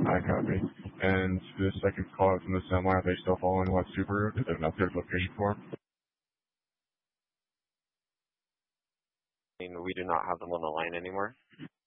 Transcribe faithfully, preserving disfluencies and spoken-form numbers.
I copy. And the second call out from the semi, are they still following West Subaru? Is there an updated location for them? I mean, we do not have them on the line anymore.